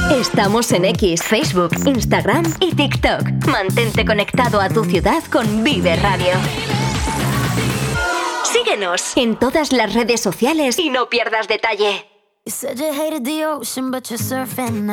Estamos en X, Facebook, Instagram y TikTok. Mantente conectado a tu ciudad con Vive Radio. Síguenos en todas las redes sociales y no pierdas detalle. You said you hated the ocean, but you're surfing